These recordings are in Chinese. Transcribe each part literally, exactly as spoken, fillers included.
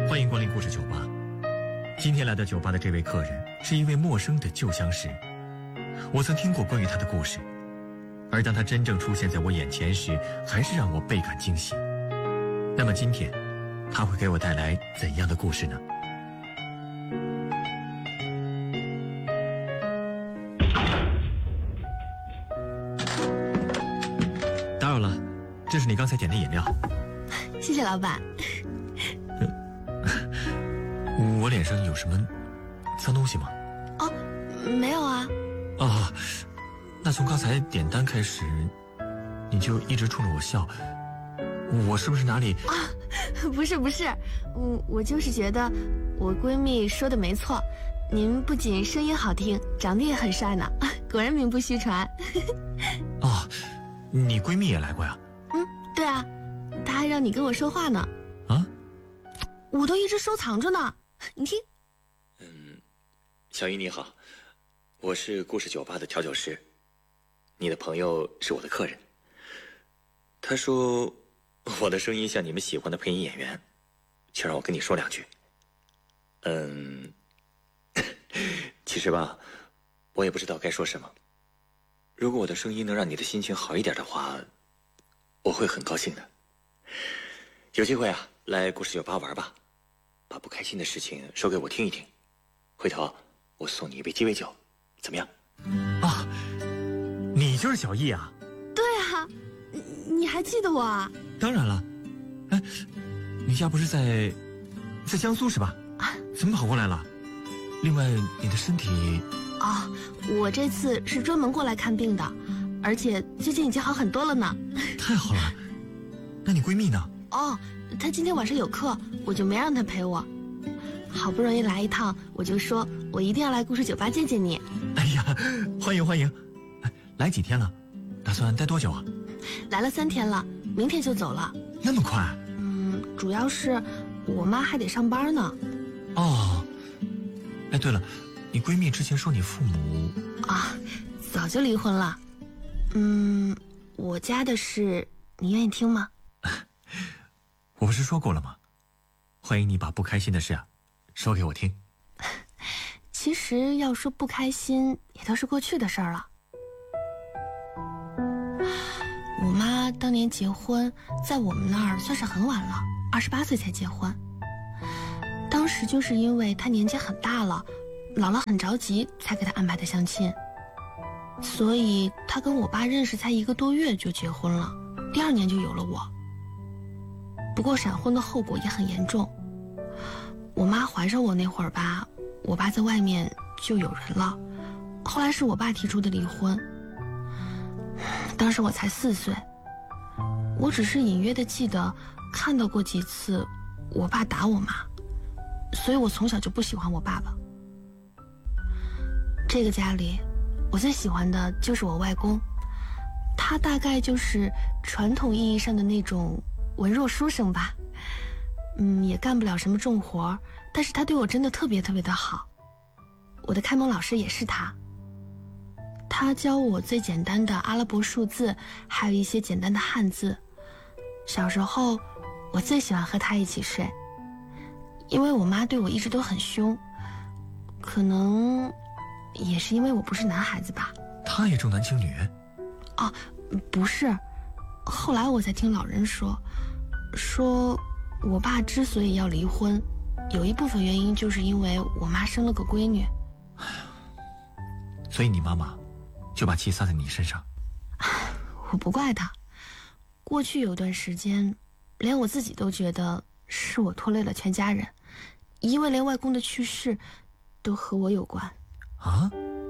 欢迎光临故事酒吧。今天来到酒吧的这位客人是一位陌生的旧相识，我曾听过关于他的故事，而当他真正出现在我眼前时，还是让我倍感惊喜。那么今天他会给我带来怎样的故事呢？打扰了，这是你刚才点的饮料。 谢谢老板。 我脸上有什么脏东西吗？ 哦，没有啊。 哦，那从刚才点单开始，你就一直冲着我笑，我是不是哪里…… 啊，不是不是，我我就是觉得我闺蜜说的没错，您不仅声音好听，长得也很帅呢，果然名不虚传。 哦，你闺蜜也来过呀？ 嗯，对啊，她还让你跟我说话呢。 啊？ 我都一直收藏着呢。你听， 嗯，小姨你好，我是故事酒吧的调酒师，你的朋友是我的客人。他说我的声音像你们喜欢的配音演员，就让我跟你说两句。嗯，其实吧，我也不知道该说什么。如果我的声音能让你的心情好一点的话，我会很高兴的。有机会啊，来故事酒吧玩吧。把不开心的事情说给我听一听，回头我送你一杯鸡尾酒，怎么样？啊，你就是小易啊？ 对啊，你你还记得我啊？ 当然了。哎，你家不是在在江苏是吧？啊，怎么跑过来了？另外，你的身体…… 啊，我这次是专门过来看病的，而且最近已经好很多了呢。 太好了，那你闺蜜呢？ 哦，她今天晚上有课，我就没让她陪我。好不容易来一趟，我就说我一定要来故事酒吧见见你。 哎呀，欢迎欢迎！来几天了？打算待多久啊？ 来了三天了，明天就走了。 那么快？ 嗯，主要是我妈还得上班呢。 哦，哎，对了，你闺蜜之前说你父母…… 啊，早就离婚了。嗯，我家的事你愿意听吗？ 我不是说过了吗？欢迎你把不开心的事啊说给我听。 其实要说不开心也都是过去的事儿了。我妈当年结婚在我们那儿算是很晚了，二十八岁才结婚。当时就是因为她年纪很大了，姥姥很着急才给她安排的相亲，所以她跟我爸认识才一个多月就结婚了，第二年就有了我。不过闪婚的后果也很严重，我妈怀上我那会儿吧，我爸在外面就有人了，后来是我爸提出的离婚。当时我才四岁，我只是隐约的记得看到过几次我爸打我妈，所以我从小就不喜欢我爸爸。这个家里我最喜欢的就是我外公，他大概就是传统意义上的那种文弱书生吧，嗯，也干不了什么重活，但是他对我真的特别特别的好。我的开蒙老师也是他，他教我最简单的阿拉伯数字，还有一些简单的汉字。小时候我最喜欢和他一起睡，因为我妈对我一直都很凶，可能也是因为我不是男孩子吧。 他也重男轻女？ 哦，不是，后来我才听老人说，说我爸之所以要离婚，有一部分原因就是因为我妈生了个闺女。 所以你妈妈就把气撒在你身上？ 我不怪她，过去有段时间连我自己都觉得是我拖累了全家人，因为连外公的去世都和我有关。 啊？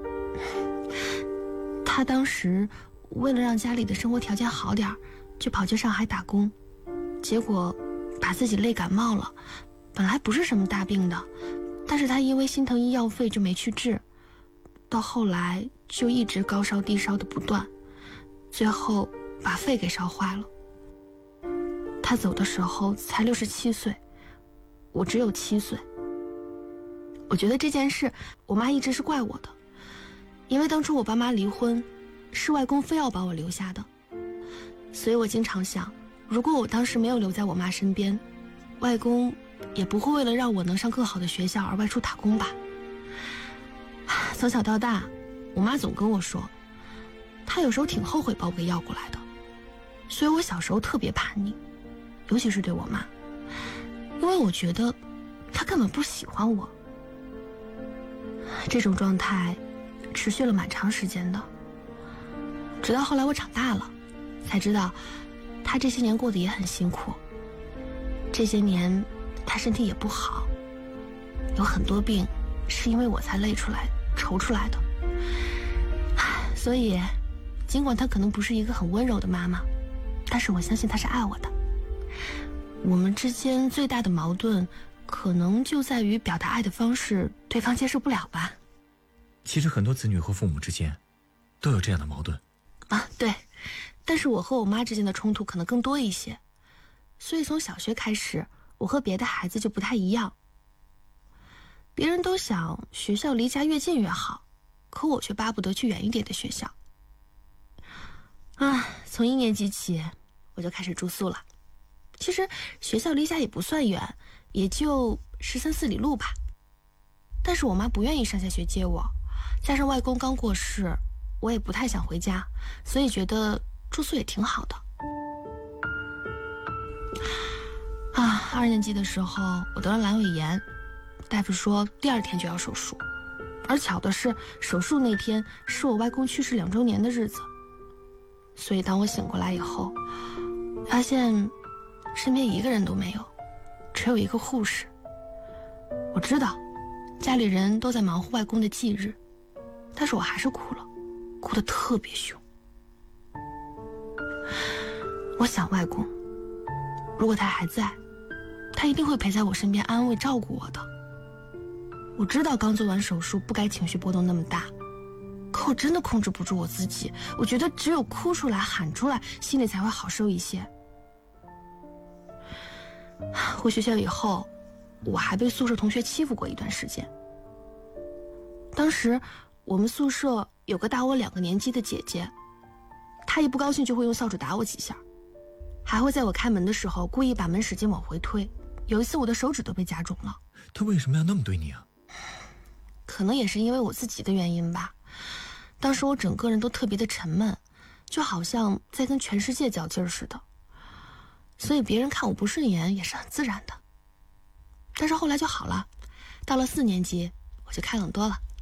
他当时为了让家里的生活条件好点，就跑去上海打工，结果把自己累感冒了，本来不是什么大病的，但是他因为心疼医药费就没去治，到后来就一直高烧低烧的不断，最后把肺给烧坏了。他走的时候才六十七岁，我只有七岁。我觉得这件事我妈一直是怪我的，因为当初我爸妈离婚是外公非要把我留下的，所以我经常想，如果我当时没有留在我妈身边，外公也不会为了让我能上更好的学校而外出打工吧。从小到大，我妈总跟我说，她有时候挺后悔把我给要过来的，所以我小时候特别叛逆，尤其是对我妈，因为我觉得她根本不喜欢我。这种状态持续了蛮长时间的，直到后来我长大了，才知道她这些年过得也很辛苦。这些年她身体也不好，有很多病是因为我才累出来愁出来的。所以尽管她可能不是一个很温柔的妈妈，但是我相信她是爱我的。我们之间最大的矛盾可能就在于表达爱的方式对方接受不了吧。 其实很多子女和父母之间都有这样的矛盾啊，对，但是我和我妈之间的冲突可能更多一些，所以从小学开始，我和别的孩子就不太一样。别人都想学校离家越近越好，可我却巴不得去远一点的学校。啊，从一年级起我就开始住宿了。其实学校离家也不算远，也就十三四里路吧。但是我妈不愿意上下学接我，加上外公刚过世，我也不太想回家，所以觉得住宿也挺好的。啊，二年级的时候我得了阑尾炎，大夫说第二天就要手术，而巧的是手术那天是我外公去世两周年的日子。所以当我醒过来以后，发现身边一个人都没有，只有一个护士。我知道家里人都在忙活外公的忌日，但是我还是哭了，哭得特别凶。我想外公，如果他还在，他一定会陪在我身边安慰照顾我的。我知道刚做完手术不该情绪波动那么大，可我真的控制不住我自己，我觉得只有哭出来喊出来，心里才会好受一些。回学校以后，我还被宿舍同学欺负过一段时间。当时我们宿舍有个大我两个年级的姐姐，她一不高兴就会用扫帚打我几下，还会在我开门的时候故意把门使劲往回推。有一次我的手指都被夹肿了。 她为什么要那么对你啊？ 可能也是因为我自己的原因吧。当时我整个人都特别的沉闷，就好像在跟全世界较劲儿似的，所以别人看我不顺眼也是很自然的。但是后来就好了，到了四年级我就开朗多了。